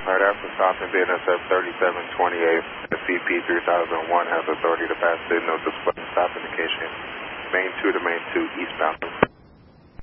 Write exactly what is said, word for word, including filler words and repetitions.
Right after stopping B N S F thirty-seven twenty-eight, the C P three thousand one has authority to pass signal display stop indication. Main two to main two eastbound.